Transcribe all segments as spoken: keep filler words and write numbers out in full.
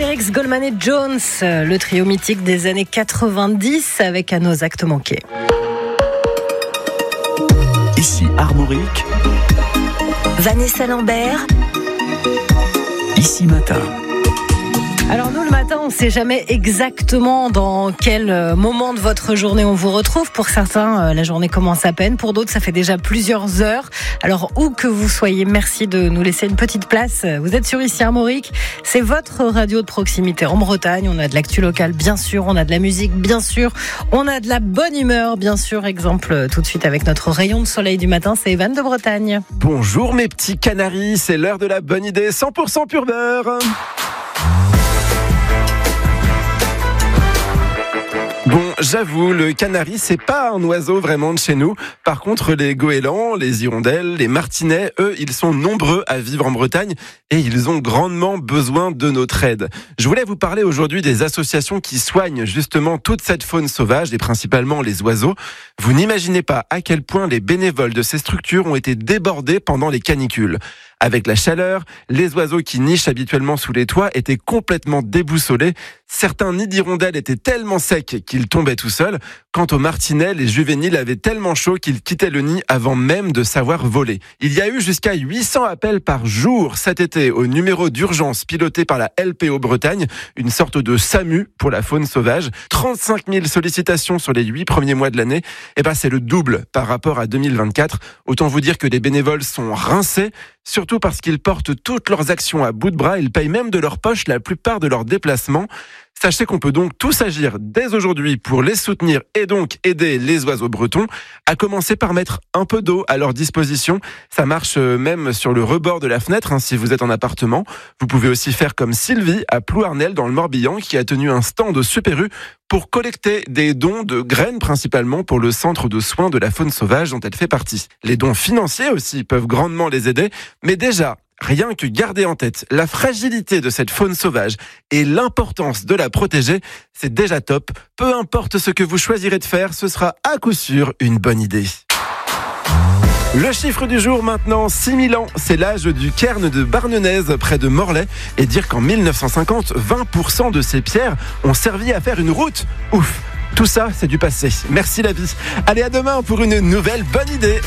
Astérix, Goldman et Jones, le trio mythique des années quatre-vingt-dix avec À nos actes manqués. Ici Armorique, Vanessa Lambert, Ici Matin. Alors nous, le matin, on ne sait jamais exactement dans quel moment de votre journée on vous retrouve. Pour certains, la journée commence à peine. Pour d'autres, ça fait déjà plusieurs heures. Alors, où que vous soyez, merci de nous laisser une petite place. Vous êtes sur Ici Armorique. C'est votre radio de proximité en Bretagne. On a de l'actu locale, bien sûr. On a de la musique, bien sûr. On a de la bonne humeur, bien sûr. Exemple, tout de suite avec notre rayon de soleil du matin, c'est Evan de Bretagne. Bonjour mes petits canaris, c'est l'heure de la bonne idée cent pour cent pur beurre. Bon, j'avoue, le canari, c'est pas un oiseau vraiment de chez nous. Par contre, les goélands, les hirondelles, les martinets, eux, ils sont nombreux à vivre en Bretagne et ils ont grandement besoin de notre aide. Je voulais vous parler aujourd'hui des associations qui soignent justement toute cette faune sauvage et principalement les oiseaux. Vous n'imaginez pas à quel point les bénévoles de ces structures ont été débordés pendant les canicules. Avec la chaleur, les oiseaux qui nichent habituellement sous les toits étaient complètement déboussolés. Certains nids d'hirondelles étaient tellement secs qu'ils tombaient tout seuls. Quant aux martinets, les juvéniles avaient tellement chaud qu'ils quittaient le nid avant même de savoir voler. Il y a eu jusqu'à huit cents appels par jour cet été au numéro d'urgence piloté par la L P O Bretagne, une sorte de SAMU pour la faune sauvage. trente-cinq mille sollicitations sur les huit premiers mois de l'année. Et ben, c'est le double par rapport à deux mille vingt-quatre. Autant vous dire que les bénévoles sont rincés, surtout parce qu'ils portent toutes leurs actions à bout de bras. Ils payent même de leur poche la plupart de leurs déplacements. Sachez qu'on peut donc tous agir dès aujourd'hui pour les soutenir et donc aider les oiseaux bretons, à commencer par mettre un peu d'eau à leur disposition. Ça marche même sur le rebord de la fenêtre, hein, si vous êtes en appartement. Vous pouvez aussi faire comme Sylvie à Plouarnel dans le Morbihan, qui a tenu un stand au Super U pour collecter des dons de graines principalement pour le centre de soins de la faune sauvage dont elle fait partie. Les dons financiers aussi peuvent grandement les aider, mais déjà, rien que garder en tête la fragilité de cette faune sauvage et l'importance de la protéger, c'est déjà top. Peu importe ce que vous choisirez de faire, ce sera à coup sûr une bonne idée. Le chiffre du jour maintenant, six mille ans, c'est l'âge du cairn de Barnenaise près de Morlaix. Et dire qu'en mille neuf cent cinquante, vingt pour cent de ces pierres ont servi à faire une route. Ouf, tout ça c'est du passé. Merci la vie. Allez, à demain pour une nouvelle bonne idée.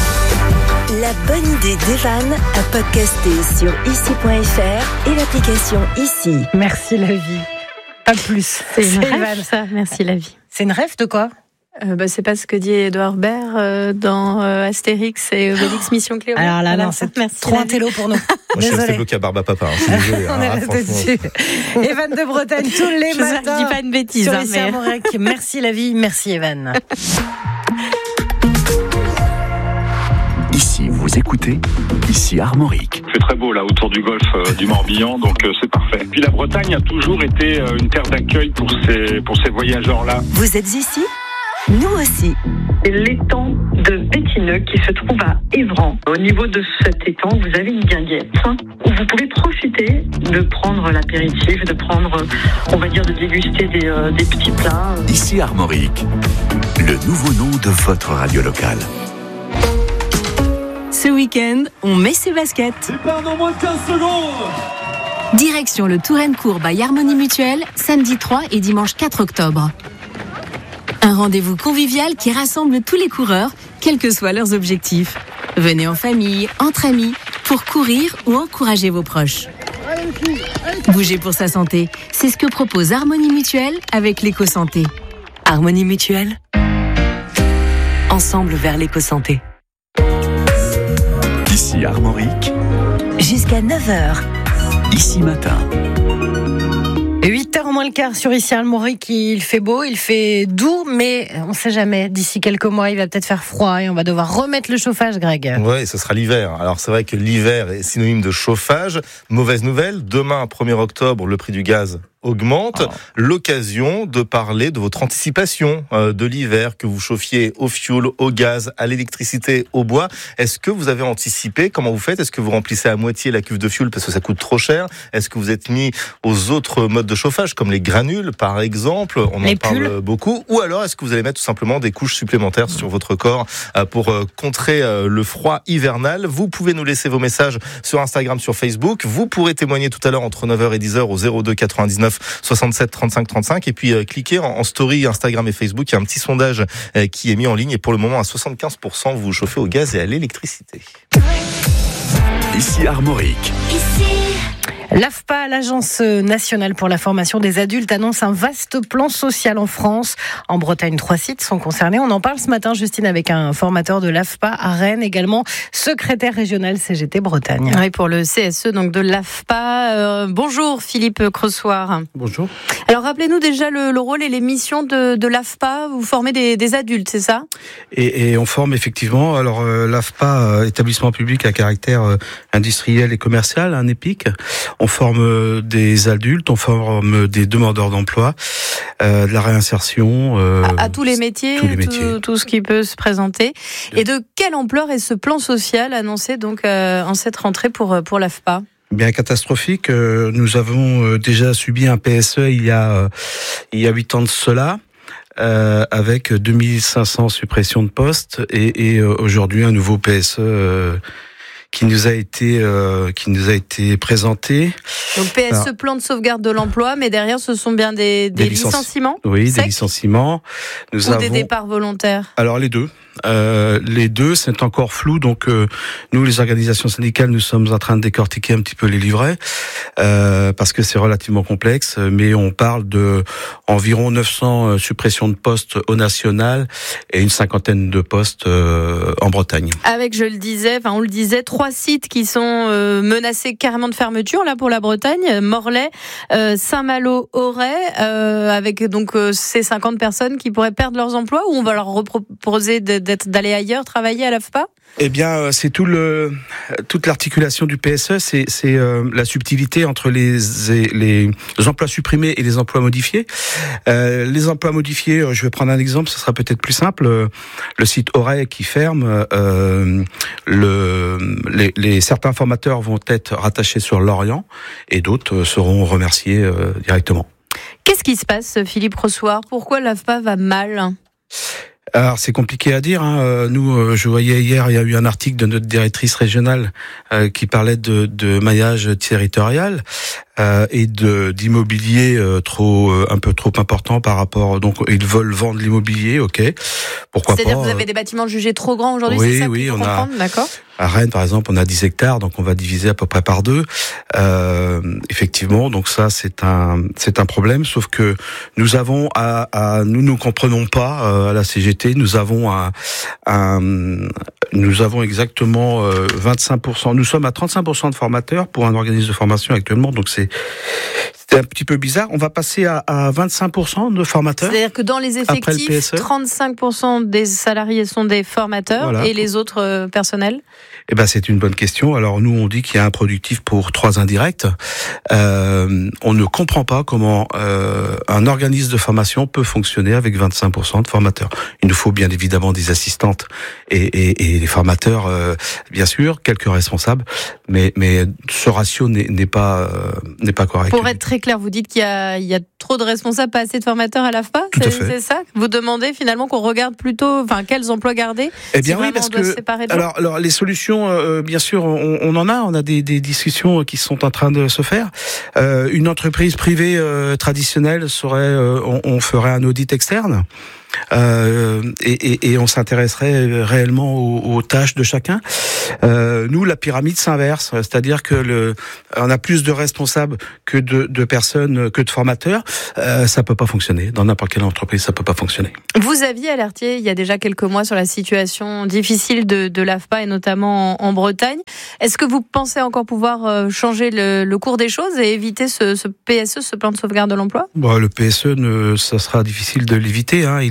la bonne idée d'Evan à podcaster sur ici point f r et l'application Ici. Merci la vie. Pas plus. C'est une Evan. rêve, ça. Merci la vie. C'est une rêve de quoi? Euh, bah, c'est pas ce que dit Édouard Baird euh, dans euh, Astérix et Obélix Mission Cléopâtre. Alors là, Voilà, non, c'est merci trop la un vie. télo pour nous. Moi, je suis resté Désolée. bloqué à Barbapapa. Hein. Je suis désolé. On hein, est ah, resté franchement. dessus. Evan de Bretagne, tous les Je matins. dis pas une bêtise, Sur hein, Ici mais... Armorique. Merci la vie, merci Evan. Ici, vous écoutez Ici Armorique. C'est très beau là autour du golfe euh, du Morbihan, donc euh, c'est parfait. Puis la Bretagne a toujours été euh, une terre d'accueil pour ces pour ces voyageurs-là. Vous êtes ici? Nous aussi. L'étang de Bétineux qui se trouve à Évran. Au niveau de cet étang, vous avez une guinguette où vous pouvez profiter de prendre l'apéritif, de prendre, on va dire, de déguster des, euh, des petits plats. Ici Armorique, le nouveau nom de votre radio locale. Ce week-end, on met ses baskets. Direction le Touraine-Court by Harmonie Mutuelle, samedi trois et dimanche quatre octobre. Un rendez-vous convivial qui rassemble tous les coureurs, quels que soient leurs objectifs. Venez en famille, entre amis, pour courir ou encourager vos proches. Bougez pour sa santé, c'est ce que propose Harmonie Mutuelle avec l'éco-santé. Harmonie Mutuelle. Ensemble vers l'éco-santé. Ici Armorique, Jusqu'à neuf heures. Ici Matin. huit heures moins le quart sur Ici Armorique, il fait beau, il fait doux, mais on ne sait jamais. D'ici quelques mois, il va peut-être faire froid et on va devoir remettre le chauffage, Greg. Ouais, ce sera l'hiver. Alors c'est vrai que l'hiver est synonyme de chauffage. Mauvaise nouvelle, demain, premier octobre, le prix du gaz augmente. Oh. L'occasion de parler de votre anticipation euh, de l'hiver, que vous chauffiez au fioul, au gaz, à l'électricité, au bois. Est-ce que vous avez anticipé? Comment vous faites? Est-ce que vous remplissez à moitié la cuve de fioul parce que ça coûte trop cher? Est-ce que vous êtes mis aux autres modes de chauffage? chauffage, comme les granules par exemple, on les en parle pulls. beaucoup. Ou alors est-ce que vous allez mettre tout simplement des couches supplémentaires sur votre corps pour contrer le froid hivernal? Vous pouvez nous laisser vos messages sur Instagram, sur Facebook. Vous pourrez témoigner tout à l'heure entre neuf heures et dix heures au zéro deux quatre-vingt-dix-neuf soixante-sept trente-cinq trente-cinq et puis euh, cliquez en, en story Instagram et Facebook. Il y a un petit sondage euh, qui est mis en ligne et pour le moment à soixante-quinze pour cent vous vous chauffez au gaz et à l'électricité. Ici Armorique. L'A F P A, l'Agence nationale pour la formation des adultes, annonce un vaste plan social en France. En Bretagne, trois sites sont concernés. On en parle ce matin, Justine, avec un formateur de l'A F P A à Rennes, également secrétaire régional C G T Bretagne. Oui, pour le C S E donc de l'A F P A. Euh, bonjour Philippe Crossoir. Bonjour. Alors rappelez-nous déjà le, le rôle et les missions de, de l'A F P A. Vous formez des, des adultes, c'est ça ? Et, et on forme effectivement. Alors euh, l'A F P A, euh, établissement public à caractère euh, industriel et commercial, un EPIC. On forme des adultes, on forme des demandeurs d'emploi, euh, de la réinsertion. Euh, à, à tous les métiers, tous les métiers. Tout, tout ce qui peut se présenter. Et de quelle ampleur est ce plan social annoncé donc euh, en cette rentrée pour pour l'A F P A ? Bien catastrophique. Euh, nous avons euh, déjà subi un P S E il y a euh, il y a huit ans de cela. Euh, avec deux mille cinq cents suppressions de postes et, et euh, aujourd'hui un nouveau P S E euh, qui nous a été euh, qui nous a été présenté. Donc P S E, alors, plan de sauvegarde de l'emploi, mais derrière ce sont bien des, des, des licenciements. Oui, secs, des licenciements. Nous ou avons des départs volontaires. Alors les deux. Euh, les deux, c'est encore flou. Donc euh, nous, les organisations syndicales, nous sommes en train de décortiquer un petit peu les livrets euh, parce que c'est relativement complexe. Mais on parle de environ neuf cents suppressions de postes au national et une cinquantaine de postes euh, en Bretagne. Avec, je le disais, enfin on le disait, trois sites qui sont euh, menacés carrément de fermeture là pour la Bretagne, Morlaix, euh, Saint-Malo, Auray, euh, avec donc euh, ces cinquante personnes qui pourraient perdre leurs emplois, ou on va leur reproposer de d'être d'aller ailleurs travailler à l'A F P A ? Eh bien, c'est tout le toute l'articulation du P S E, c'est c'est euh, la subtilité entre les, les les emplois supprimés et les emplois modifiés. Euh, les emplois modifiés, je vais prendre un exemple, ce sera peut-être plus simple. Le site Auray qui ferme, euh, le les, les certains formateurs vont être rattachés sur Lorient et d'autres seront remerciés euh, directement. Qu'est-ce qui se passe, Philippe Crossoir ? Pourquoi l'A F P A va mal ? Alors c'est compliqué à dire. Hein. Nous, je voyais hier, il y a eu un article de notre directrice régionale euh, qui parlait de, de maillage territorial euh, et de d'immobilier euh, trop, euh, un peu trop important par rapport. Donc ils veulent vendre l'immobilier, ok. Pourquoi C'est-à-dire pas que vous avez des bâtiments jugés trop grands aujourd'hui, oui, c'est ça oui, qu'il faut on comprendre, a, d'accord ? À Rennes, par exemple, on a dix hectares, donc on va diviser à peu près par deux. Euh, effectivement, donc ça, c'est un, c'est un problème. Sauf que nous avons, à, à nous nous comprenons pas euh, à la C G T, nous avons un, un nous avons exactement euh, vingt-cinq pour cent. Nous sommes à trente-cinq pour cent de formateurs pour un organisme de formation actuellement. Donc c'est c'est un petit peu bizarre. On va passer à, à vingt-cinq pour cent de formateurs. C'est-à-dire que dans les effectifs, trente-cinq pour cent des salariés sont des formateurs, voilà. Et les autres euh, personnels ? Eh ben, c'est une bonne question. Alors, nous, on dit qu'il y a un productif pour trois indirects. Euh, on ne comprend pas comment euh, un organisme de formation peut fonctionner avec vingt-cinq pour cent de formateurs. Il nous faut bien évidemment des assistantes et, et, et des formateurs, euh, bien sûr, quelques responsables, mais, mais ce ratio n'est, n'est pas euh, n'est pas correct. Pour être très clair, vous dites qu'il y a, il y a trop de responsables, pas assez de formateurs à l'A F P A. Tout c'est, à fait. C'est ça. Vous demandez finalement qu'on regarde plutôt, enfin, quels emplois garder. Eh bien si oui, parce que alors, alors les solutions, euh, bien sûr, on, on en a, on a des, des discussions qui sont en train de se faire. Euh, une entreprise privée euh, traditionnelle serait, euh, on, on ferait un audit externe. Euh, et, et, et on s'intéresserait réellement aux, aux tâches de chacun. Euh, nous, la pyramide s'inverse, c'est-à-dire que le, on a plus de responsables que de, de personnes, que de formateurs. Euh, ça peut pas fonctionner dans n'importe quelle entreprise, ça peut pas fonctionner. Vous aviez alerté il y a déjà quelques mois sur la situation difficile de, de l'A F P A et notamment en, en Bretagne. Est-ce que vous pensez encore pouvoir changer le, le cours des choses et éviter ce, ce P S E, ce plan de sauvegarde de l'emploi ? Bon, le P S E, ne, ça sera difficile de l'éviter. Hein. Il a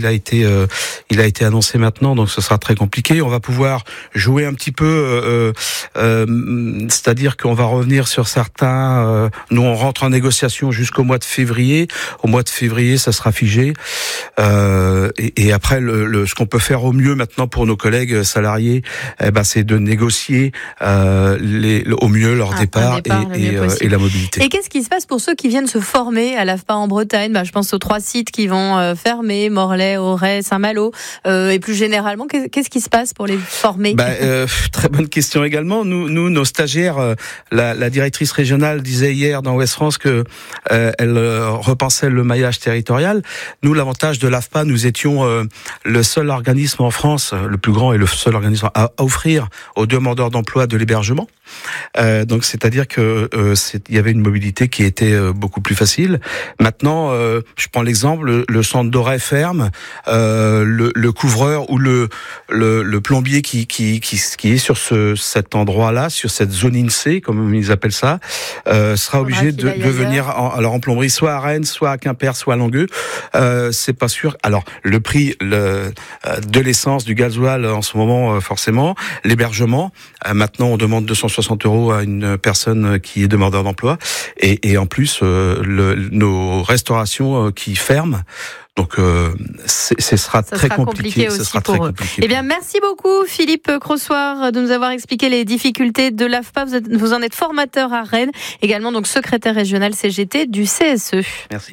a été, euh, il a été annoncé maintenant, donc ce sera très compliqué. On va pouvoir jouer un petit peu, euh, euh, c'est-à-dire qu'on va revenir sur certains. Euh, nous, on rentre en négociation jusqu'au mois de février. Au mois de février, ça sera figé. Euh, et, et après, le, le, ce qu'on peut faire au mieux maintenant pour nos collègues salariés, eh ben, c'est de négocier euh, les, au mieux leur un, départ, un départ et, et, euh, et la mobilité. Et qu'est-ce qui se passe pour ceux qui viennent se former à l'A F P A en Bretagne? Bah, je pense aux trois sites qui vont euh, fermer, Morlaix, Auray, Saint-Malo. Euh, et plus généralement, qu'est-ce qui se passe pour les former? bah, euh, Très bonne question également. Nous, nous nos stagiaires, euh, la, la directrice régionale disait hier dans Ouest France que euh, elle euh, repensait le maillage territorial. Nous, l'avantage de l'A F P A, nous étions euh, le seul organisme en France, le plus grand et le seul organisme à, à offrir aux demandeurs d'emploi de l'hébergement. Euh, donc, c'est-à-dire que euh, c'est, il y avait une mobilité qui était euh, beaucoup plus facile. Maintenant, euh, je prends l'exemple, le, le centre d'Auray ferme, euh, le, le couvreur ou le, le, le plombier qui, qui, qui, qui est sur ce, cet endroit-là, sur cette zone I N S E E, comme ils appellent ça, euh, sera obligé de, de venir en, alors en plomberie, soit à Rennes, soit à Quimper, soit à Langueux. Euh, c'est pas sûr. Alors, le prix le, de l'essence, du gasoil en ce moment, euh, forcément, l'hébergement. Euh, maintenant, on demande deux cent soixante euros à une personne qui est demandeur d'emploi, et, et en plus, euh, le, nos restaurations euh, qui ferment. Donc, euh, ce sera ça très sera compliqué. compliqué aussi ça sera pour très eux. compliqué. Eh bien, merci beaucoup, Philippe Crossoir, de nous avoir expliqué les difficultés de l'A F P A. Vous, êtes, vous en êtes formateur à Rennes, également donc secrétaire régional C G T du C S E. Merci.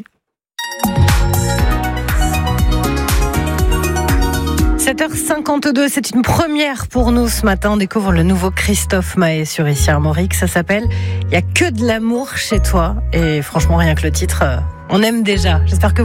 sept heures cinquante-deux, c'est une première pour nous ce matin. On découvre le nouveau Christophe Maé sur Ici Armorique. Ça s'appelle « Il y a que de l'amour chez toi ». Et franchement, rien que le titre, on aime déjà. J'espère que vous